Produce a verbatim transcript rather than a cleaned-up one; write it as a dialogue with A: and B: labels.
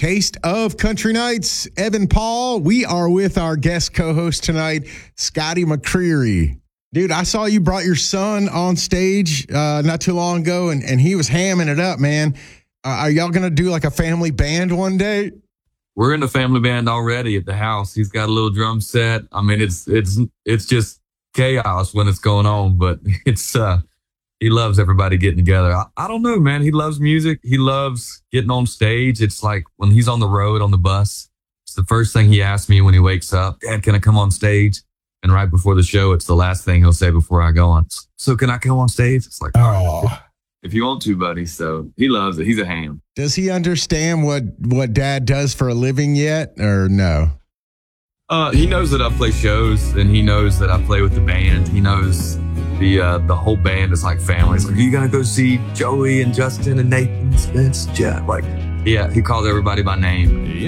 A: Taste of Country Nights. Evan Paul, we are with our guest co-host tonight, Scotty McCreery. Dude, I saw you brought your son on stage uh, not too long ago, and, and he was hamming it up, man. Uh, are y'all going to do like a family band one day?
B: We're in the family band already at the house. He's got a little drum set. I mean, it's it's it's just chaos when it's going on, but it's uh, he loves everybody getting together. I, I don't know, man. He loves music. He loves getting on stage. It's like when he's on the road on the bus, it's the first thing he asks me when he wakes up. Dad, can I come on stage? And right before the show, it's the last thing he'll say before I go on. So can I come on stage? It's like, oh, right, if you want to, buddy. So he loves it. He's a ham.
A: Does he understand what, what Dad does for a living yet, or no?
B: Uh, he knows that I play shows, and he knows that I play with the band. He knows the uh, the whole band is like family. It's like, are you gonna go see Joey and Justin and Nathan, Spence, Jeff? Like, yeah, he calls everybody by name.